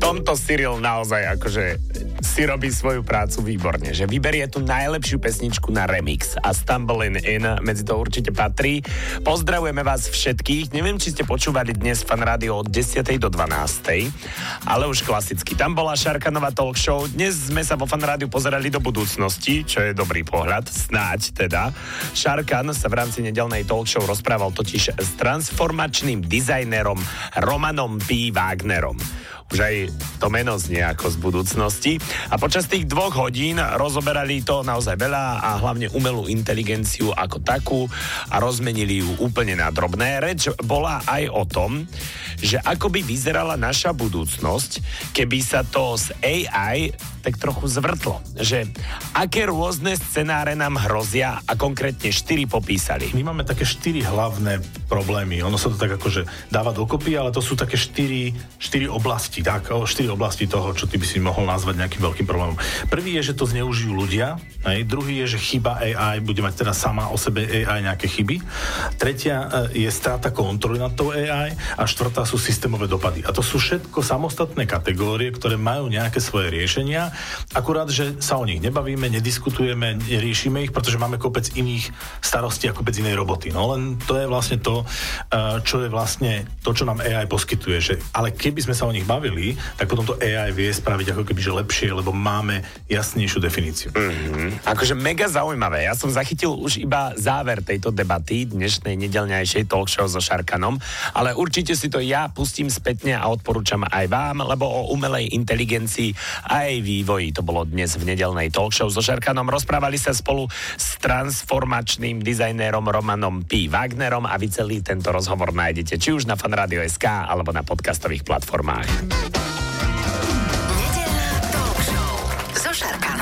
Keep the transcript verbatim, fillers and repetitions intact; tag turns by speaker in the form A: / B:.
A: tomto Cyril naozaj akože si robí svoju prácu výborne, že vyberie tú najlepšiu pesničku na remix a Stumbling In medzi to určite patrí. Pozdravujeme vás všetkých. Neviem, či ste počúvali dnes Fan Rádio od desiatej do dvanástej, ale už klasicky. Tam bola Šarkanová talk show. Dnes sme sa vo Fan Rádiu pozerali do budúcnosti, čo je dobrý pohľad, snáď teda. Šarkan sa v rámci nedelnej talk show rozprával totiž s transformačným dizajnerom Romanom P. Wagnerom. Už aj to meno znie ako z budúcnosti. A počas tých dvoch hodín rozoberali to naozaj veľa a hlavne umelú inteligenciu ako takú a rozmenili ju úplne na drobné. Reč bola aj o tom, že ako by vyzerala naša budúcnosť, keby sa to z á í tak trochu zvrtlo. Že aké rôzne scenáre nám hrozia a konkrétne štyri popísali.
B: My máme také štyri hlavné problémy. Ono sa to tak akože dáva dokopy, ale to sú také štyri, štyri oblasti. Tak, štyri oblasti toho, čo ty by si mohol nazvať nejakým veľkým problémom. Prvý je, že to zneužijú ľudia. Hej. Druhý je, že chyba á í bude mať teda sama o sebe á í nejaké chyby. Tretia je strata kontroly nad tou á í a štvrtá sú systémové dopady. A to sú všetko samostatné kategórie, ktoré majú nejaké svoje riešenia. Akurát, že sa o nich nebavíme, nediskutujeme, neriešime ich, pretože máme kopec iných starostí a kopec inej roboty. No len to je vlastne to, čo je vlastne to, čo nám á í poskytuje. Že, ale keby sme sa o nich bavili, tak potom to á í vie spraviť ako keby že lepšie, lebo máme jasnejšiu definíciu.
A: Mm-hmm. Akože mega zaujímavé. Ja som zachytil už iba záver tejto debaty, dnešnej nedeľňajšej talk show so Šarkanom, ale určite si to ja pustím spätne a odporúčam aj vám, lebo o umelej inteligencii a aj vývoji to bolo dnes v nedeľnej talk show so Šarkanom. Rozprávali sa spolu s transformačným dizajnérom Romanom P. Wagnerom a vy celý tento rozhovor nájdete či už na fanradio bodka es ká alebo na podcastových platformách.
C: Nedeľná talk show so Šarkanom.